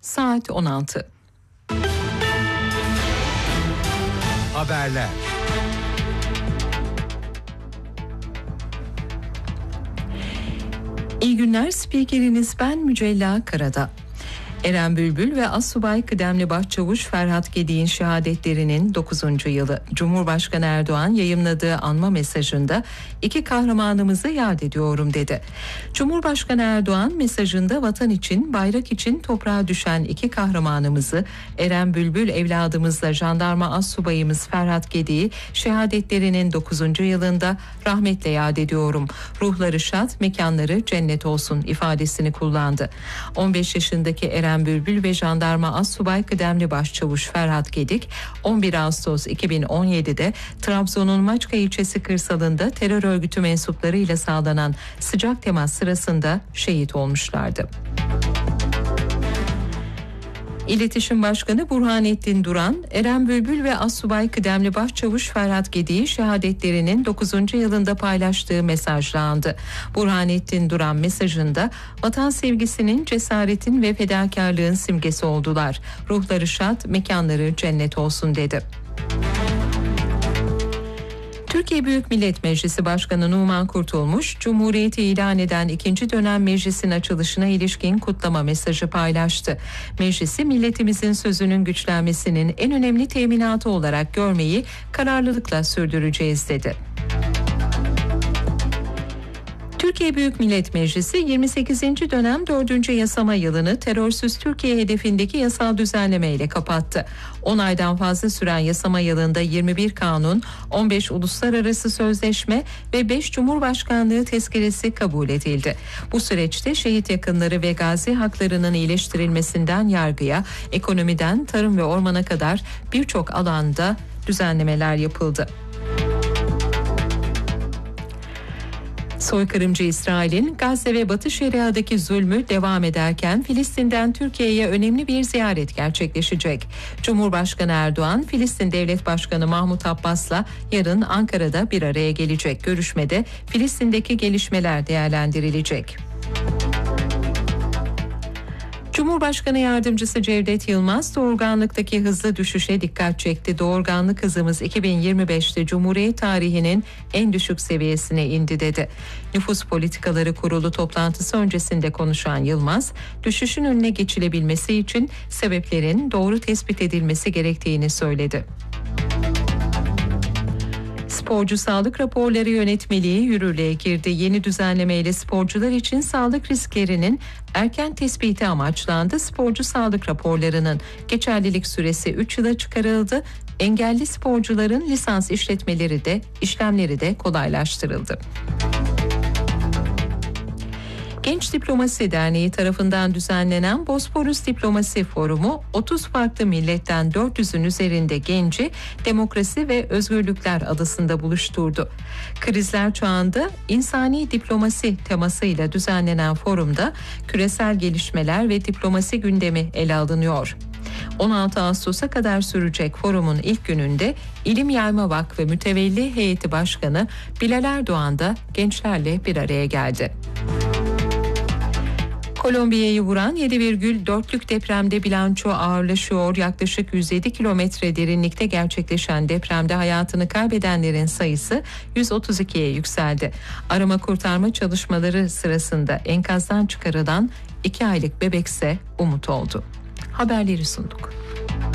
saat 16. Haberler. İyi günler, spikeriniz ben Mücella Karada. Eren Bülbül ve Assubay Kıdemli Başçavuş Ferhat Gedik'in şehadetlerinin 9. yılı. Cumhurbaşkanı Erdoğan yayımladığı anma mesajında iki kahramanımızı yad ediyorum dedi. Cumhurbaşkanı Erdoğan mesajında vatan için, bayrak için toprağa düşen iki kahramanımızı Eren Bülbül evladımızla jandarma assubayımız Ferhat Gedik'i şehadetlerinin 9. yılında rahmetle yad ediyorum. Ruhları şad, mekanları cennet olsun ifadesini kullandı. 15 yaşındaki Eren Bülbül ve jandarma Assubay Kıdemli Başçavuş Ferhat Gedik 11 Ağustos 2017'de Trabzon'un Maçka ilçesi kırsalında terör örgütü mensuplarıyla sağlanan sıcak temas sırasında şehit olmuşlardı. İletişim Başkanı Burhanettin Duran, Eren Bülbül ve Assubay Kıdemli Başçavuş Ferhat Gedik'i şehadetlerinin 9. yılında paylaştığı mesajla andı. Burhanettin Duran mesajında vatan sevgisinin, cesaretin ve fedakarlığın simgesi oldular. Ruhları şad, mekanları cennet olsun dedi. Türkiye Büyük Millet Meclisi Başkanı Numan Kurtulmuş, Cumhuriyeti ilan eden 2. dönem meclisin açılışına ilişkin kutlama mesajı paylaştı. Meclisi milletimizin sözünün güçlenmesinin en önemli teminatı olarak görmeyi kararlılıkla sürdüreceğiz dedi. Türkiye Büyük Millet Meclisi 28. dönem 4. yasama yılını terörsüz Türkiye hedefindeki yasal düzenleme ile kapattı. 10 aydan fazla süren yasama yılında 21 kanun, 15 uluslararası sözleşme ve 5 Cumhurbaşkanlığı tezkeresi kabul edildi. Bu süreçte şehit yakınları ve gazi haklarının iyileştirilmesinden yargıya, ekonomiden tarım ve ormana kadar birçok alanda düzenlemeler yapıldı. Soykırımcı İsrail'in Gazze ve Batı Şeria'daki zulmü devam ederken Filistin'den Türkiye'ye önemli bir ziyaret gerçekleşecek. Cumhurbaşkanı Erdoğan, Filistin Devlet Başkanı Mahmut Abbas'la yarın Ankara'da bir araya gelecek. Görüşmede Filistin'deki gelişmeler değerlendirilecek. Cumhurbaşkanı Yardımcısı Cevdet Yılmaz, doğurganlıktaki hızlı düşüşe dikkat çekti. Doğurganlık hızımız 2025'te Cumhuriyet tarihinin en düşük seviyesine indi dedi. Nüfus Politikaları Kurulu toplantısı öncesinde konuşan Yılmaz, düşüşün önüne geçilebilmesi için sebeplerin doğru tespit edilmesi gerektiğini söyledi. Sporcu Sağlık Raporları Yönetmeliği yürürlüğe girdi. Yeni düzenlemeyle sporcular için sağlık risklerinin erken tespiti amaçlandı. Sporcu sağlık raporlarının geçerlilik süresi 3 yıla çıkarıldı. Engelli sporcuların lisans işlemleri de kolaylaştırıldı. Genç Diplomasi Derneği tarafından düzenlenen Bosporus Diplomasi Forumu 30 farklı milletten 400'ün üzerinde genci demokrasi ve özgürlükler adasında buluşturdu. Krizler çağında insani diplomasi temasıyla düzenlenen forumda küresel gelişmeler ve diplomasi gündemi ele alınıyor. 16 Ağustos'a kadar sürecek forumun ilk gününde İlim Yayma Vakfı Mütevelli Heyeti Başkanı Bilal Erdoğan da gençlerle bir araya geldi. Kolombiya'yı vuran 7,4'lük depremde bilanço ağırlaşıyor. Yaklaşık 107 kilometre derinlikte gerçekleşen depremde hayatını kaybedenlerin sayısı 132'ye yükseldi. Arama kurtarma çalışmaları sırasında enkazdan çıkarılan 2 aylık bebekse umut oldu. Haberleri sunduk.